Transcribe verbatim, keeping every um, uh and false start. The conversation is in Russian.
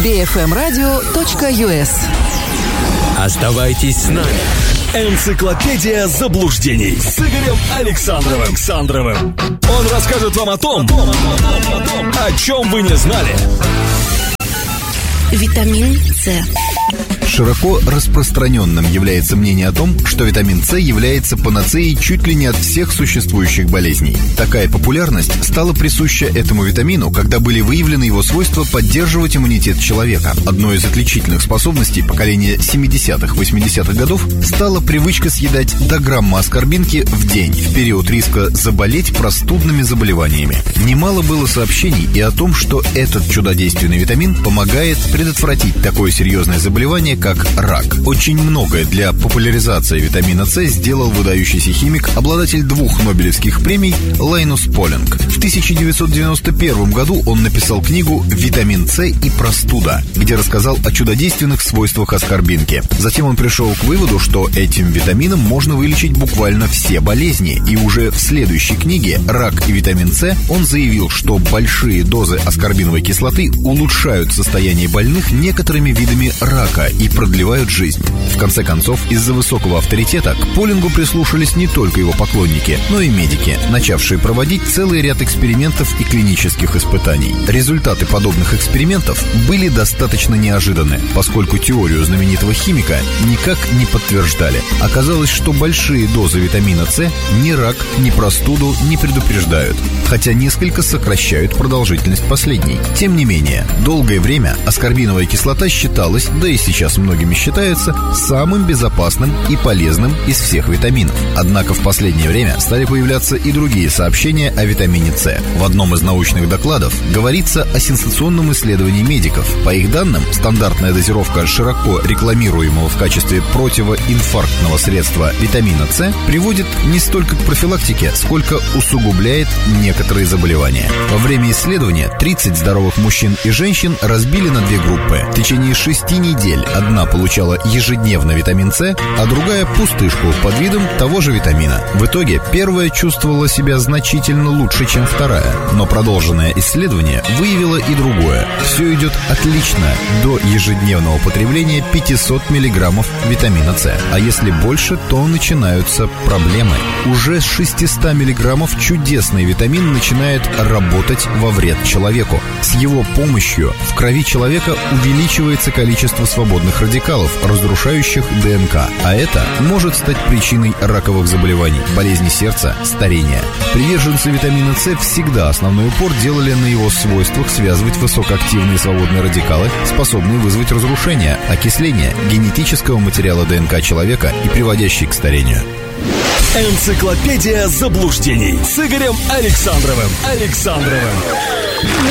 би эф эм радио точка ю эс. Оставайтесь с нами. Энциклопедия заблуждений с Игорем Александровым. Александровым. Он расскажет вам о том, о чем вы не знали. Витамин С. Широко распространенным является мнение о том, что витамин С является панацеей чуть ли не от всех существующих болезней. Такая популярность стала присуща этому витамину, когда были выявлены его свойства поддерживать иммунитет человека. Одной из отличительных способностей поколения семидесятых-восьмидесятых годов стала привычка съедать до грамма аскорбинки в день в период риска заболеть простудными заболеваниями. Немало было сообщений и о том, что этот чудодейственный витамин помогает предотвратить такое серьезное заболевание, как рак. Очень многое для популяризации витамина С сделал выдающийся химик, обладатель двух нобелевских премий Лайнус Полинг. В тысяча девятьсот девяносто первом году он написал книгу «Витамин С и простуда», где рассказал о чудодейственных свойствах аскорбинки. Затем он пришел к выводу, что этим витамином можно вылечить буквально все болезни, и уже в следующей книге «Рак и витамин С» он заявил, что большие дозы аскорбиновой кислоты улучшают состояние больных некоторыми видами рака и продлевают жизнь. В конце концов, из-за высокого авторитета к Полингу прислушались не только его поклонники, но и медики, начавшие проводить целый ряд экспериментов и клинических испытаний. Результаты подобных экспериментов были достаточно неожиданны, поскольку теорию знаменитого химика никак не подтверждали. Оказалось, что большие дозы витамина С ни рак, ни простуду не предупреждают, хотя несколько сокращают продолжительность последней. Тем не менее, долгое время аскорбиновая кислота считалась, да и сейчас многими считается, самым безопасным и полезным из всех витаминов. Однако в последнее время стали появляться и другие сообщения о витамине С. В одном из научных докладов говорится о сенсационном исследовании медиков. По их данным, стандартная дозировка широко рекламируемого в качестве противоинфарктного средства витамина С приводит не столько к профилактике, сколько усугубляет некоторые заболевания. Во время исследования тридцать здоровых мужчин и женщин разбили на две группы. В течение шести недель одна получала ежедневно витамин С, а другая пустышку под видом того же витамина. В итоге первая чувствовала себя значительно лучше, чем вторая. Но продолженное исследование выявило и другое. Все идет отлично до ежедневного потребления пятьсот миллиграммов витамина С. А если больше, то начинаются проблемы. Уже с шестисот миллиграммов чудесный витамин начинает работать во вред человеку. С его помощью в крови человека увеличивается количество свободных радикалов, разрушающих ДНК. А это может стать причиной раковых заболеваний, болезни сердца, старения. Приверженцы витамина С всегда основной упор делали на его свойствах связывать высокоактивные свободные радикалы, способные вызвать разрушение, окисление генетического материала ДНК человека и приводящие к старению. Энциклопедия заблуждений с Игорем Александровым. Александровым.